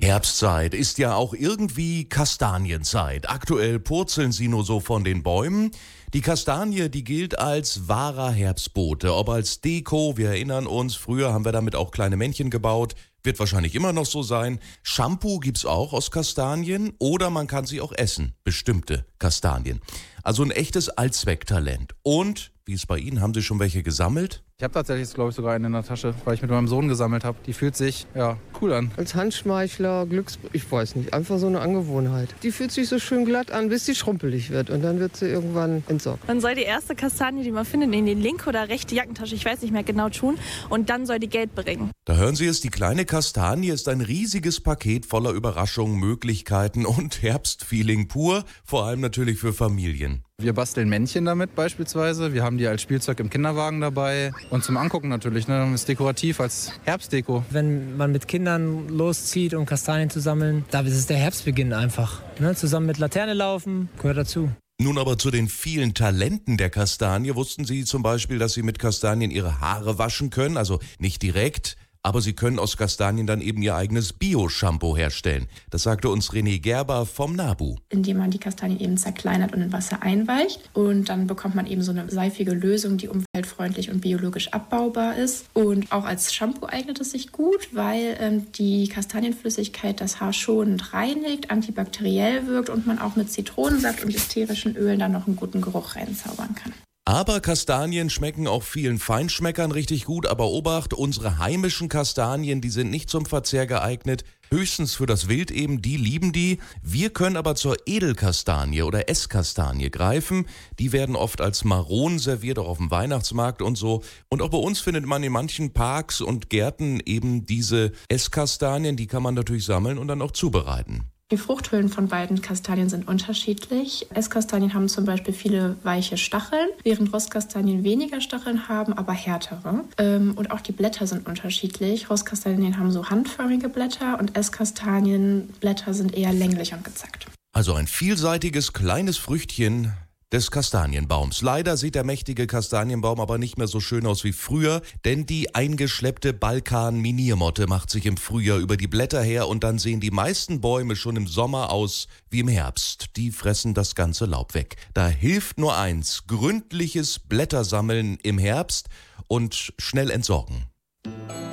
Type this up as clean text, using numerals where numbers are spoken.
Herbstzeit ist ja auch irgendwie Kastanienzeit. Aktuell purzeln sie nur so von den Bäumen. Die Kastanie, die gilt als wahrer Herbstbote, ob als Deko, wir erinnern uns, früher haben wir damit auch kleine Männchen gebaut, wird wahrscheinlich immer noch so sein. Shampoo gibt's auch aus Kastanien oder man kann sie auch essen, bestimmte Kastanien. Also ein echtes Allzwecktalent. Und, wie ist bei Ihnen, haben Sie schon welche gesammelt? Ich habe tatsächlich, glaube ich, sogar eine in der Tasche, weil ich mit meinem Sohn gesammelt habe. Die fühlt sich, cool an. Als Handschmeichler, ich weiß nicht, einfach so eine Angewohnheit. Die fühlt sich so schön glatt an, bis sie schrumpelig wird und dann wird sie irgendwann entsorgt. Man soll die erste Kastanie, die man findet, in die linke oder rechte Jackentasche, ich weiß nicht mehr genau, tun und dann soll die Geld bringen. Da hören Sie es, die kleine Kastanie ist ein riesiges Paket voller Überraschungen, Möglichkeiten und Herbstfeeling pur, vor allem natürlich für Familien. Wir basteln Männchen damit beispielsweise. Wir haben die als Spielzeug im Kinderwagen dabei. Und zum Angucken natürlich, ne? Ist dekorativ als Herbstdeko. Wenn man mit Kindern loszieht, um Kastanien zu sammeln, da ist es der Herbstbeginn einfach. Ne? Zusammen mit Laterne laufen, gehört dazu. Nun aber zu den vielen Talenten der Kastanie. Wussten Sie zum Beispiel, dass Sie mit Kastanien Ihre Haare waschen können? Also nicht direkt, aber Sie können aus Kastanien dann eben Ihr eigenes Bio-Shampoo herstellen. Das sagte uns René Gerber vom NABU. Indem man die Kastanien eben zerkleinert und in Wasser einweicht. Und dann bekommt man eben so eine seifige Lösung, die umweltfreundlich und biologisch abbaubar ist. Und auch als Shampoo eignet es sich gut, weil die Kastanienflüssigkeit das Haar schonend reinigt, antibakteriell wirkt und man auch mit Zitronensaft und ätherischen Ölen dann noch einen guten Geruch reinzaubern kann. Aber Kastanien schmecken auch vielen Feinschmeckern richtig gut. Aber Obacht, unsere heimischen Kastanien, die sind nicht zum Verzehr geeignet. Höchstens für das Wild eben, die lieben die. Wir können aber zur Edelkastanie oder Esskastanie greifen. Die werden oft als Maronen serviert, auch auf dem Weihnachtsmarkt und so. Und auch bei uns findet man in manchen Parks und Gärten eben diese Esskastanien. Die kann man natürlich sammeln und dann auch zubereiten. Die Fruchthüllen von beiden Kastanien sind unterschiedlich. Esskastanien haben zum Beispiel viele weiche Stacheln, während Rostkastanien weniger Stacheln haben, aber härtere. Und auch die Blätter sind unterschiedlich. Rostkastanien haben so handförmige Blätter und Esskastanienblätter sind eher länglich und gezackt. Also ein vielseitiges kleines Früchtchen des Kastanienbaums. Leider sieht der mächtige Kastanienbaum aber nicht mehr so schön aus wie früher, denn die eingeschleppte Balkan-Miniermotte macht sich im Frühjahr über die Blätter her und dann sehen die meisten Bäume schon im Sommer aus wie im Herbst. Die fressen das ganze Laub weg. Da hilft nur eins: gründliches Blättersammeln im Herbst und schnell entsorgen.